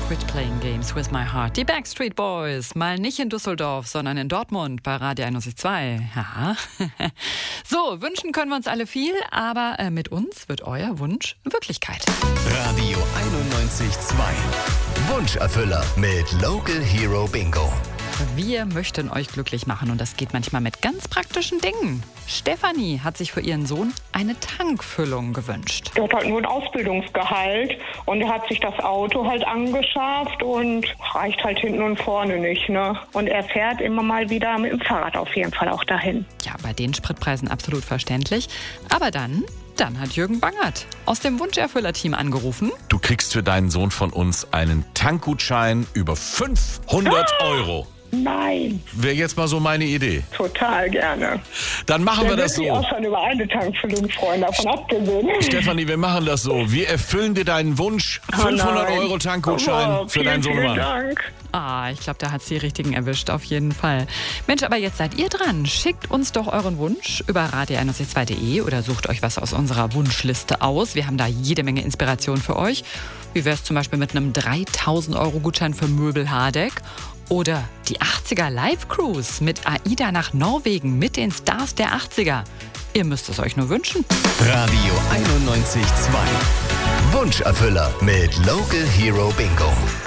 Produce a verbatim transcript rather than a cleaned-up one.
Quit Playing Games with My Heart. Die Backstreet Boys, mal nicht in Düsseldorf, sondern in Dortmund bei Radio einundneunzig Komma zwei. Ja. So, wünschen können wir uns alle viel, aber äh, mit uns wird euer Wunsch Wirklichkeit. Radio einundneunzig Komma zwei. Wunscherfüller mit Local Hero Bingo. Wir möchten euch glücklich machen und das geht manchmal mit ganz praktischen Dingen. Stefanie hat sich für ihren Sohn eine Tankfüllung gewünscht. Er hat halt nur ein Ausbildungsgehalt und er hat sich das Auto halt angeschafft und reicht halt hinten und vorne nicht, ne? Und er fährt immer mal wieder mit dem Fahrrad auf jeden Fall auch dahin. Ja, bei den Spritpreisen absolut verständlich. Aber dann, dann hat Jürgen Bangert aus dem Wunscherfüller-Team angerufen. Du kriegst für deinen Sohn von uns einen Tankgutschein über fünfhundert Euro. Nein, Wäre jetzt mal so meine Idee. total gerne. Dann machen wir Der das wird sich so. auch schon über eine Tankfüllung freuen, davon abgesehen. Stefanie, wir machen das so. Wir erfüllen dir deinen Wunsch. fünfhundert nein. Euro Tankgutschein Oh, für vielen, deinen vielen Sohnemann. Dank. Ah, ich glaube, da hat's die richtigen erwischt, auf jeden Fall. Mensch, aber jetzt seid ihr dran. Schickt uns doch euren Wunsch über radio einundneunzig Komma zwei punkt de oder sucht euch was aus unserer Wunschliste aus. Wir haben da jede Menge Inspiration für euch. Wie wär's zum Beispiel mit einem dreitausend Euro Gutschein für Möbel Hardegg? Oder die achtziger Live Cruise mit AIDA nach Norwegen mit den Stars der achtziger. Ihr müsst es euch nur wünschen. Radio einundneunzig Komma zwei. Wunscherfüller mit Local Hero Bingo.